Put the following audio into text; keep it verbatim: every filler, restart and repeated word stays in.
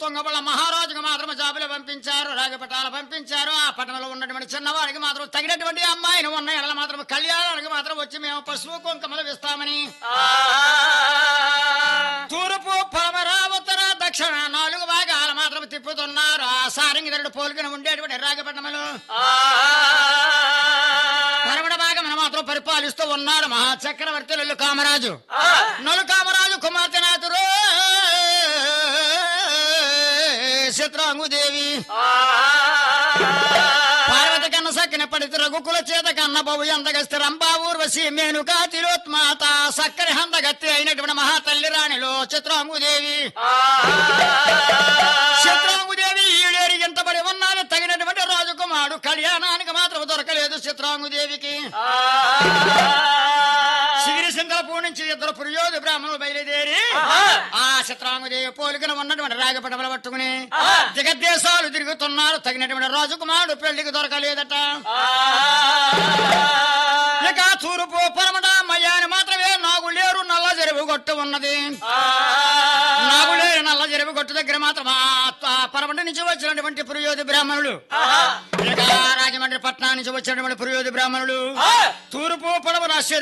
కొంగబళ్ళ మహారాజుకు మాత్రం జాబులు పంపించారు, రాగపటాలు పంపించారు. ఆ పట్టణంలో ఉన్నటువంటి చిన్నవాడికి మాత్రం తగినటువంటి అమ్మాయిని ఉన్న ఎడల మాత్రం కళ్యాణానికి మాత్రం వచ్చి మేము పశువు కుంకమలు ఇస్తామని తూర్పు పడమర ఉత్తర దక్షిణ నాలుగు భాగాలు మాత్రం తిప్పుతున్నారు. ఆ సారంగిధరుడు పోలుకుని ఉండేటువంటి రాగపట్నములు పరమడ భాగమును మాత్రం పరిపాలిస్తూ ఉన్నారు మహాచక్రవర్తి నొల్లు కామరాజు. నొల్లు కామరాజు కుమార్తె నాతురు చిత్రాంగుదేవి పార్వతి కన్న సక్కిన పడితే రఘుకుల చేత కన్న బహు ఎంతగస్తి రంభా ఊర్వశి మేనుకా తిలోత్మాత సక్కని హందగత్తి అయినటువంటి మహాతల్లి రాణిలో చిత్రాంగుదేవి. చిత్రాంగుదేవి ఈడేరి ఎంతబడి ఉన్నది తగినటువంటి రాజకుమారుడు కళ్యాణానికి మాత్రం దొరకలేదు చిత్రాంగుదేవికి. సిగిరి సింగపూర్ నుంచి ఇద్దరు పురియోధి బ్రాహ్మణులు బయలుదేరి ఆ చిత్రాంగుదేవి పోలికన ఉన్నటువంటి రాగపటములు పట్టుకుని దిగదేశాలు తిరుగుతున్నారు. తగినటువంటి రాజకుమారుడు పెళ్లికి దొరకలేదట. ఇక తూర్పు పరమట మయ్యాని మాత్రమే నాగులేరు నల్ల జరువు కొట్టు ఉన్నది. నాగులేరు నల్ల జరువు కొట్టు దగ్గర మాత్రం పరమట నుంచి వచ్చినటువంటి పురియోధి బ్రాహ్మణులు, ఇక రాజమండ్రి పట్నం నుంచి వచ్చినటువంటి పురియోధి బ్రాహ్మణులు తూర్పు పడవ